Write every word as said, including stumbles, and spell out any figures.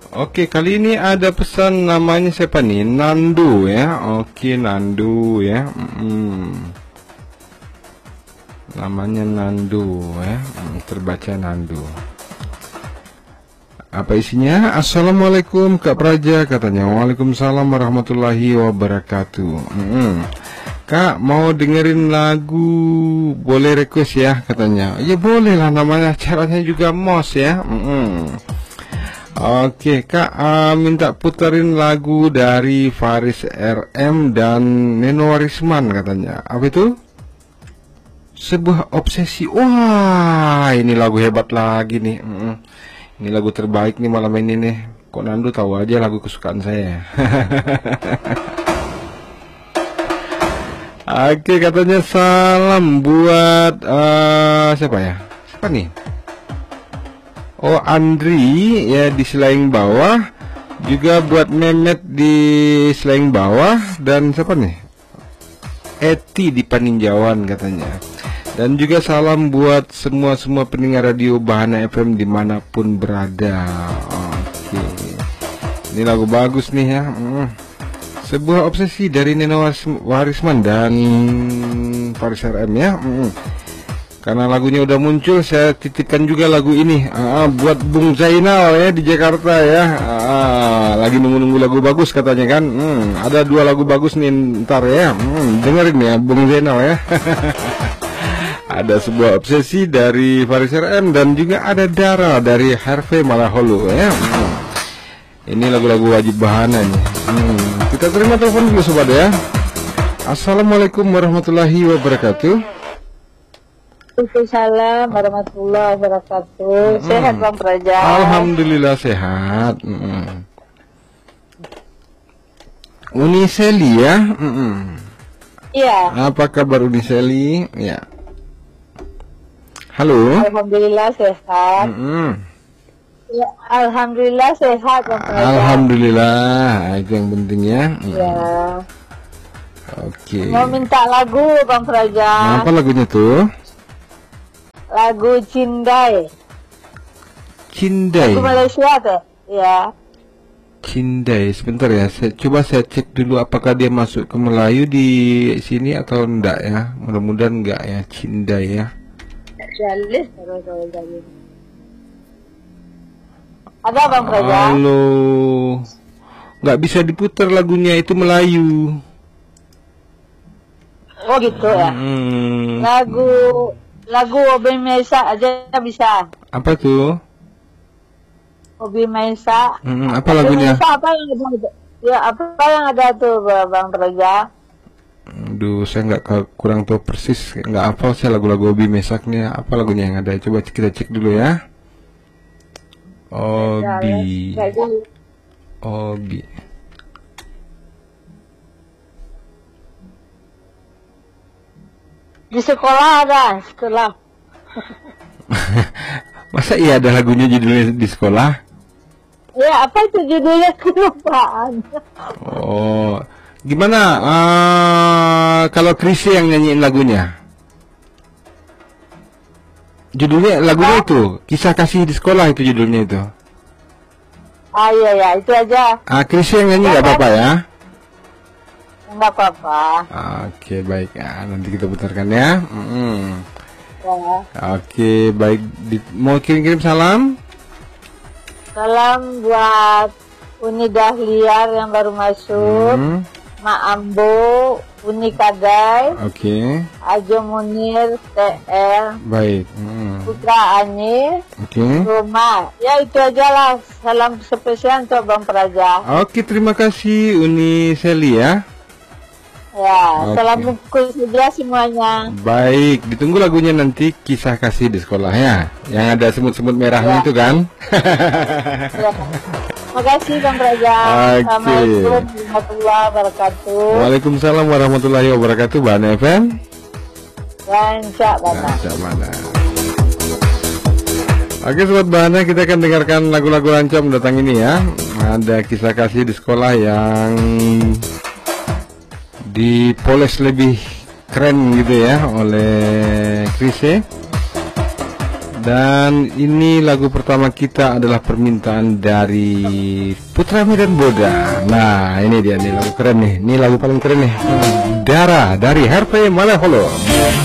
Oke, kali ini ada pesan namanya siapa nih? Nandu ya. Oke, Nandu ya. Mm-mm. Namanya Nandu ya. Mm, terbaca Nandu. Apa isinya? Assalamualaikum Kak Praja, katanya. Waalaikumsalam warahmatullahi wabarakatuh. Mm-mm. Kak, mau dengerin lagu, boleh request ya, katanya. Ya boleh lah, namanya caranya juga mos ya. Mm-mm. Oke Kak, uh, minta puterin lagu dari Faris R M dan Neno Warisman, katanya. Apa itu? Sebuah obsesi. Wah, ini lagu hebat lagi nih. Mm-mm. Ini lagu terbaik nih malam ini nih. Kok Nandu tahu aja lagu kesukaan saya. Oke, katanya salam buat uh, siapa ya? Siapa nih? Oh, Andri ya di Selaing Bawah, juga buat Mehmet di Selaing Bawah, dan siapa nih? Eti di Paninjauan, katanya. Dan juga salam buat semua-semua pendengar radio Bahana F M dimanapun berada. Oke, ini lagu bagus nih ya. Hmm. Sebuah obsesi dari Neno Warisman dan Faris R M ya. Hmm. Karena lagunya udah muncul, saya titipkan juga lagu ini uh, buat Bung Zainal ya di Jakarta ya. Uh, lagi nunggu-nunggu lagu bagus katanya kan. Hmm, ada dua lagu bagus nih ntar ya. Hmm, dengerin ya Bung Zainal ya. Ada sebuah obsesi dari Faris R M dan juga ada Dara dari Harvey Malaholo ya. Hmm. Ini lagu-lagu wajib Bahana nih. Hmm, kita terima telepon dulu sobat ya. Assalamualaikum warahmatullahi wabarakatuh. Waalaikumsalam warahmatullahi wabarakatuh. Mm-hmm. Sehat Bang Praja? Alhamdulillah sehat. Mm-hmm. Uniseli ya? Mm-hmm. Iya. Apa kabar Uniseli? Ya. Halo. Alhamdulillah sehat. Mm-hmm. Ya, alhamdulillah sehat Bang Praja. Alhamdulillah, itu yang penting ya. Mm-hmm. Ya. Oke. Mau minta lagu Bang Praja. Apa lagunya tuh? Lagu Cindai. Cindai. Lagu Malaysia tuh. Ya. Cindai. Sebentar ya. Saya, coba saya cek dulu apakah dia masuk ke Melayu di sini atau enggak ya. Mudah-mudahan enggak ya. Cindai ya. Jalis. Ada Bang Praja? Halo. Nggak bisa diputar lagunya, itu Melayu. Oh gitu ya. Hmm. Lagu Lagu Obi Maisa aja bisa. Apa tuh? Obi Maisa. Hmm, apa lagunya? Maisa apa yang ada? Ya apa yang ada tuh Bang Praja? Aduh, saya nggak kurang tahu persis, nggak hafal saya lagu-lagu Obi Mesaknya. Apa lagunya yang ada? Coba kita cek dulu ya. Obi. Obi. Di sekolah ada, sekolah. Masa iya ada lagunya judulnya di sekolah? Ya, apa itu judulnya? Kelupaan. Oh, gimana uh, kalau Chrisye yang nyanyiin lagunya? Judulnya lagunya itu Kisah Kasih di Sekolah, itu judulnya itu. Ah iya ya, itu aja. Ah, Chrisye yang nyanyi nggak apa-apa ya? Nggak apa-apa. Oke, baik ya, nanti kita putarkan ya. Mm-hmm. Ya. Oke, baik. Di, mau kirim-kirim salam? Salam buat Uni Dahliar yang baru masuk, Hmm. Mak Ambo, Uni Kadai, Oke. Ajo Munir, T L, Baik. Hmm. Putra Ani, Oke. Roma. Ya itu aja lah. Salam spesial untuk Bang Praja. Oke, terima kasih Uni Seli ya. Ya, Oke. salam bungkus juga semuanya. Baik, ditunggu lagunya nanti Kisah Kasih di Sekolah ya. Yang ada semut-semut merahnya Ya. itu kan. Ya. Terima kasih Bang Praja. Oke. Assalamualaikum warahmatullahi wabarakatuh. Waalaikumsalam warahmatullahi wabarakatuh. Bahana F M. Lancar Bana. Lancar mana? Oke sobat Bahana, kita akan dengarkan lagu-lagu Lancam datang ini ya. Ada Kisah Kasih di Sekolah yang dipoles lebih keren gitu ya oleh Chrisye. Dan ini lagu pertama kita adalah permintaan dari Putra Medan Boda. Nah, ini dia nih lagu keren nih. Ini lagu paling keren nih. Dara dari Harvey Malaholo.